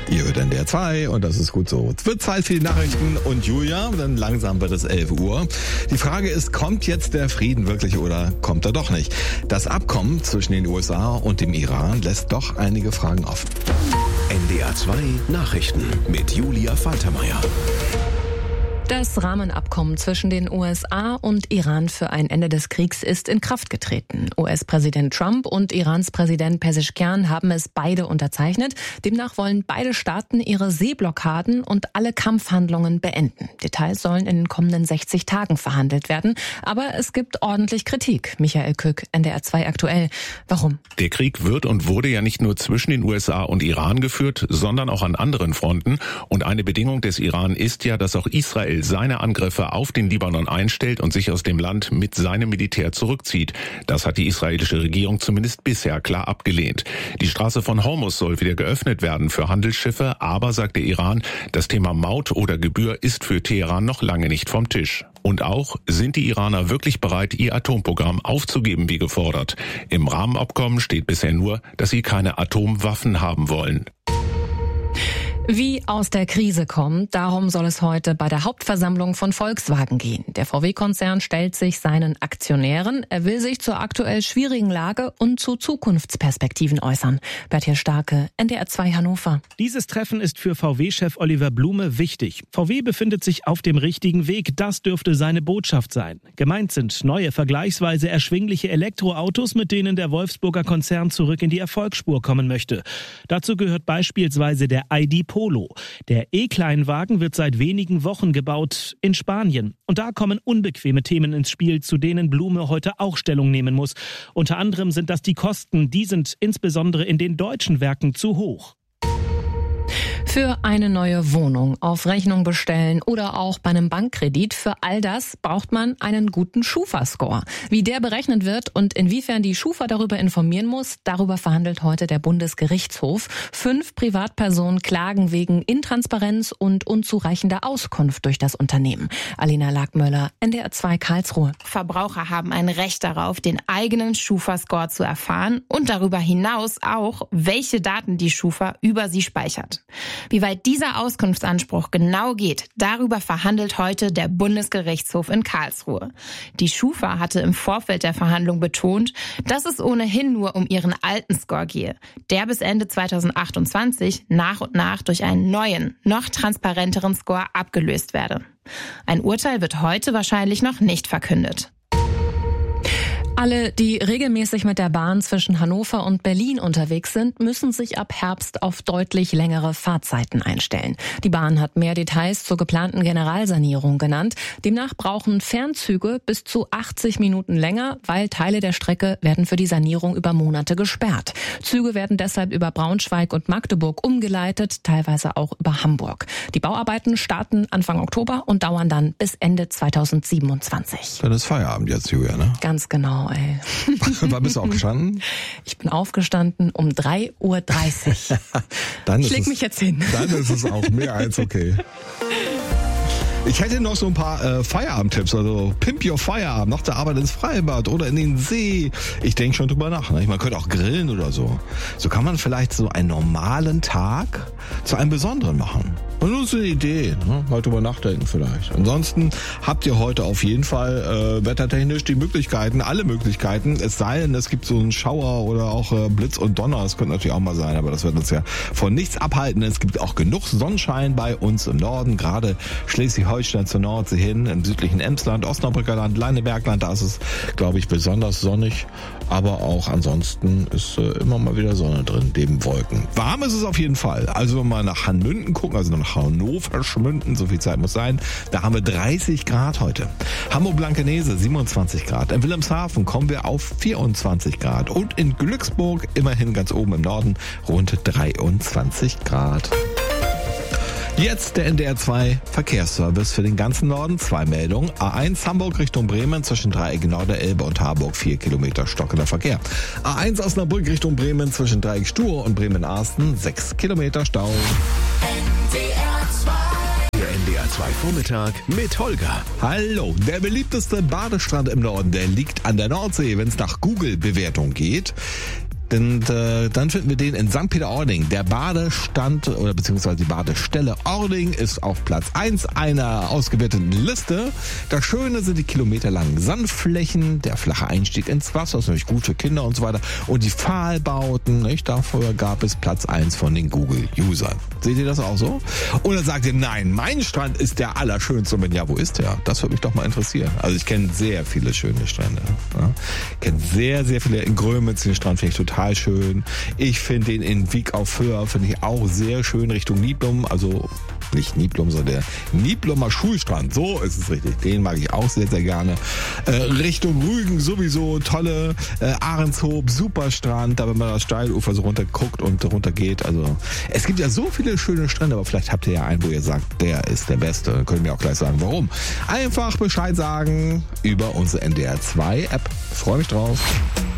Ihr hört NDR 2 und das ist gut so. Es wird Zeit für die Nachrichten und Julia, dann langsam wird es 11 Uhr. Die Frage ist, kommt jetzt der Frieden wirklich oder kommt er doch nicht? Das Abkommen zwischen den USA und dem Iran lässt doch einige Fragen offen. NDR 2 Nachrichten mit Julia Faltermeier. Das Rahmenabkommen zwischen den USA und Iran für ein Ende des Kriegs ist in Kraft getreten. US-Präsident Trump und Irans Präsident Pezeshkian haben es beide unterzeichnet. Demnach wollen beide Staaten ihre Seeblockaden und alle Kampfhandlungen beenden. Details sollen in den kommenden 60 Tagen verhandelt werden. Aber es gibt ordentlich Kritik. Michael Kück, NDR 2 aktuell. Warum? Der Krieg wird und wurde ja nicht nur zwischen den USA und Iran geführt, sondern auch an anderen Fronten. Und eine Bedingung des Iran ist ja, dass auch Israel seine Angriffe auf den Libanon einstellt und sich aus dem Land mit seinem Militär zurückzieht. Das hat die israelische Regierung zumindest bisher klar abgelehnt. Die Straße von Hormuz soll wieder geöffnet werden für Handelsschiffe, aber, sagt der Iran, das Thema Maut oder Gebühr ist für Teheran noch lange nicht vom Tisch. Und auch, sind die Iraner wirklich bereit, ihr Atomprogramm aufzugeben, wie gefordert? Im Rahmenabkommen steht bisher nur, dass sie keine Atomwaffen haben wollen. Wie aus der Krise kommen, darum soll es heute bei der Hauptversammlung von Volkswagen gehen. Der VW-Konzern stellt sich seinen Aktionären. Er will sich zur aktuell schwierigen Lage und zu Zukunftsperspektiven äußern. Berthier Starke, NDR 2 Hannover. Dieses Treffen ist für VW-Chef Oliver Blume wichtig. VW befindet sich auf dem richtigen Weg. Das dürfte seine Botschaft sein. Gemeint sind neue, vergleichsweise erschwingliche Elektroautos, mit denen der Wolfsburger Konzern zurück in die Erfolgsspur kommen möchte. Dazu gehört beispielsweise der ID Polo. Der E-Kleinwagen wird seit wenigen Wochen gebaut in Spanien. Und da kommen unbequeme Themen ins Spiel, zu denen Blume heute auch Stellung nehmen muss. Unter anderem sind das die Kosten. Die sind insbesondere in den deutschen Werken zu hoch. Für eine neue Wohnung, auf Rechnung bestellen oder auch bei einem Bankkredit, für all das braucht man einen guten Schufa-Score. Wie der berechnet wird und inwiefern die Schufa darüber informieren muss, darüber verhandelt heute der Bundesgerichtshof. 5 Privatpersonen klagen wegen Intransparenz und unzureichender Auskunft durch das Unternehmen. Alina Lagmöller, NDR 2 Karlsruhe. Verbraucher haben ein Recht darauf, den eigenen Schufa-Score zu erfahren und darüber hinaus auch, welche Daten die Schufa über sie speichert. Wie weit dieser Auskunftsanspruch genau geht, darüber verhandelt heute der Bundesgerichtshof in Karlsruhe. Die Schufa hatte im Vorfeld der Verhandlung betont, dass es ohnehin nur um ihren alten Score gehe, der bis Ende 2028 nach und nach durch einen neuen, noch transparenteren Score abgelöst werde. Ein Urteil wird heute wahrscheinlich noch nicht verkündet. Alle, die regelmäßig mit der Bahn zwischen Hannover und Berlin unterwegs sind, müssen sich ab Herbst auf deutlich längere Fahrzeiten einstellen. Die Bahn hat mehr Details zur geplanten Generalsanierung genannt. Demnach brauchen Fernzüge bis zu 80 Minuten länger, weil Teile der Strecke werden für die Sanierung über Monate gesperrt. Züge werden deshalb über Braunschweig und Magdeburg umgeleitet, teilweise auch über Hamburg. Die Bauarbeiten starten Anfang Oktober und dauern dann bis Ende 2027. Dann ist Feierabend jetzt, Julia, ne? Ganz genau. Wann bist du aufgestanden? Ich bin aufgestanden um 3:30 Uhr. Schläg mich jetzt hin. Dann ist es auch mehr als okay. Ich hätte noch so ein paar Feierabendtipps, also Pimp Your Feierabend, nach der Arbeit ins Freibad oder in den See. Ich denke schon drüber nach. Ne? Man könnte auch grillen oder so. So kann man vielleicht so einen normalen Tag zu einem besonderen machen. Und nur so eine Idee, ne? Mal drüber nachdenken vielleicht. Ansonsten habt ihr heute auf jeden Fall wettertechnisch die Möglichkeiten, alle Möglichkeiten. Es sei denn, es gibt so einen Schauer oder auch Blitz und Donner. Das könnte natürlich auch mal sein, aber das wird uns ja von nichts abhalten. Es gibt auch genug Sonnenschein bei uns im Norden, gerade Schleswig-Holstein zur Nordsee hin, im südlichen Emsland, Osnabrücker Land, Leinebergland. Da ist es, glaube ich, besonders sonnig. Aber auch ansonsten ist immer mal wieder Sonne drin, neben Wolken. Warm ist es auf jeden Fall. Also mal nach Hanmünden gucken, also nach Hannover schmünden, so viel Zeit muss sein. Da haben wir 30 Grad heute. Hamburg-Blankenese 27 Grad. In Wilhelmshaven kommen wir auf 24 Grad. Und in Glücksburg, immerhin ganz oben im Norden, rund 23 Grad. Jetzt der NDR 2 Verkehrsservice für den ganzen Norden. 2 Meldungen. A1 Hamburg Richtung Bremen zwischen Dreieck Norderelbe und Harburg 4 Kilometer stockender Verkehr. A1 Osnabrück Richtung Bremen zwischen Dreieck Stur und Bremen-Arsten 6 Kilometer Stau. Der NDR 2 Vormittag mit Holger. Hallo, der beliebteste Badestrand im Norden, der liegt an der Nordsee, wenn es nach Google-Bewertung geht. Denn dann finden wir den in St. Peter-Ording. Der Badestand oder beziehungsweise die Badestelle Ording ist auf Platz 1 einer ausgewerteten Liste. Das Schöne sind die kilometerlangen Sandflächen, der flache Einstieg ins Wasser, das ist natürlich gut für Kinder und so weiter. Und die Pfahlbauten, nicht? Dafür gab es Platz 1 von den Google-Usern. Seht ihr das auch so? Oder sagt ihr, nein, mein Strand ist der allerschönste. Und wenn ja, wo ist der? Das würde mich doch mal interessieren. Also ich kenne sehr viele schöne Strände. Ja? Ich kenne sehr, sehr viele. In Grömitz, den Strand finde ich total schön. Ich finde den in Wiek auf Föhr, finde ich auch sehr schön, Richtung Niblum. Also nicht Niblum, sondern der Niblumer Schulstrand. So ist es richtig. Den mag ich auch sehr, sehr gerne. Richtung Rügen sowieso tolle. Ahrenshoop, super Strand. Da wenn man das Steilufer so runter guckt und runter geht. Also es gibt ja so viele schöne Strände, aber vielleicht habt ihr ja einen, wo ihr sagt, der ist der Beste. Dann können wir auch gleich sagen, warum. Einfach Bescheid sagen über unsere NDR 2 App. Freue mich drauf.